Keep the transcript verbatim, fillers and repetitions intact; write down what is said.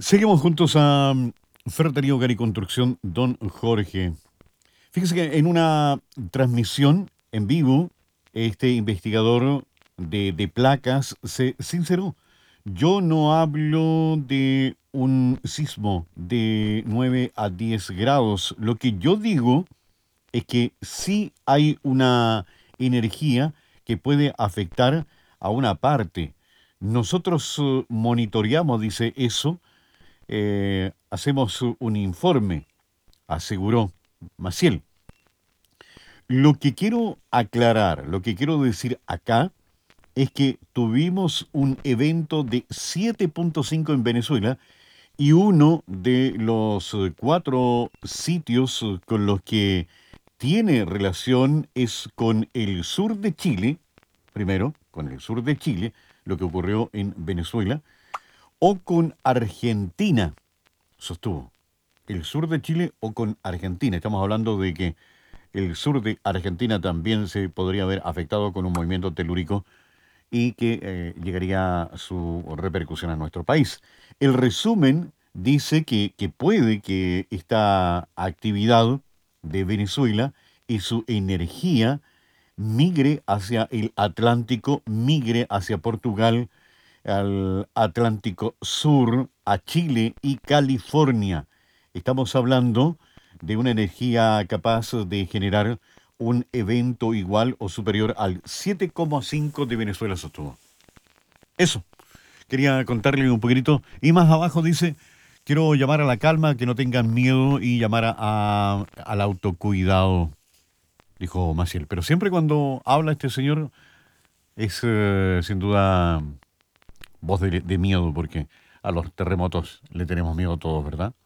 Seguimos juntos a mm, Ferretería Hogar y Construcción, don Jorge. Fíjese que en una transmisión en vivo, este investigador de, de placas se sinceró. Yo no hablo de un sismo de nueve a diez grados. Lo que yo digo es que sí hay una energía que puede afectar a una parte. Nosotros eh, monitoreamos, dice eso, eh, hacemos un informe, aseguró Maciel. Lo que quiero aclarar, lo que quiero decir acá es que tuvimos un evento de siete punto cinco en Venezuela y uno de los eh, cuatro sitios eh, con los que tiene relación es con el sur de Chile, primero, con el sur de Chile, lo que ocurrió en Venezuela, o con Argentina, sostuvo. El sur de Chile o con Argentina. Estamos hablando de que el sur de Argentina también se podría haber afectado con un movimiento telúrico y que eh, llegaría su repercusión a nuestro país. El resumen dice que, que puede que esta actividad de Venezuela y su energía migre hacia el Atlántico, migre hacia Portugal, al Atlántico Sur, a Chile y California. Estamos hablando de una energía capaz de generar un evento igual o superior al siete coma cinco de Venezuela sostuvo. Eso, quería contarle un poquitito. Y más abajo dice, quiero llamar a la calma, que no tengan miedo y llamar a, a- al autocuidado, dijo Maciel. Pero siempre cuando habla este señor es eh, sin duda voz de, de miedo, porque a los terremotos le tenemos miedo todos, ¿verdad?